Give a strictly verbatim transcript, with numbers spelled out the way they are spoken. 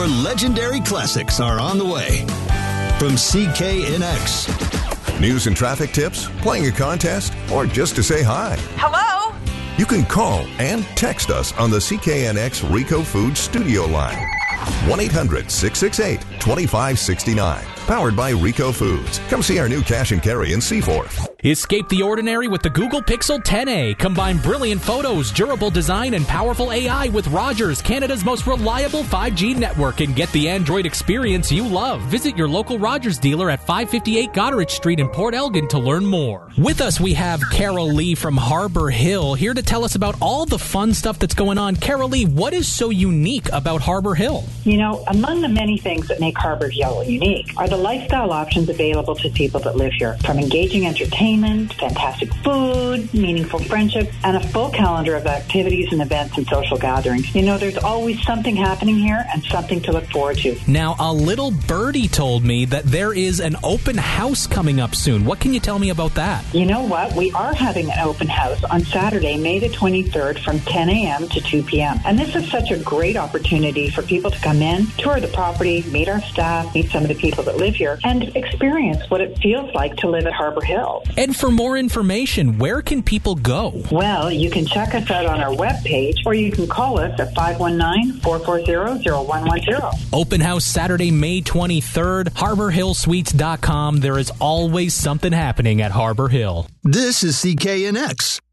Your legendary classics are on the way. From C K N X. News and traffic tips, playing a contest, or just to say hi. Hello? You can call and text us on the C K N X Rico Foods studio line. one eight hundred six six eight two five six nine. Powered by Rico Foods. Come see our new cash and carry in Seaforth. Escape the ordinary with the Google Pixel ten A. Combine brilliant photos, durable design, and powerful A I with Rogers, Canada's most reliable five G network, and get the Android experience you love. Visit your local Rogers dealer at five fifty-eight Goderich Street in Port Elgin to learn more. With us, we have Carol Lee from Harbor Hill here to tell us about all the fun stuff that's going on. Carol Lee, what is so unique about Harbor Hill? You know, among the many things that make Harbor Hill unique are the lifestyle options available to people that live here, from engaging entertainment, fantastic food, meaningful friendships, and a full calendar of activities and events and social gatherings. You know, there's always something happening here and something to look forward to. Now, a little birdie told me that there is an open house coming up soon. What can you tell me about that? You know what? We are having an open house on Saturday, May the twenty-third from ten a.m. to two p.m. And this is such a great opportunity for people to come in, tour the property, meet our staff, meet some of the people that live here, and experience what it feels like to live at Harbor Hill. And for more information, where can people go? Well, you can check us out on our webpage, or you can call us at five one nine, four four zero, zero one one zero. Open house Saturday, May twenty-third, harbor hill suites dot com. There is always something happening at Harbor Hill. This is C K N X.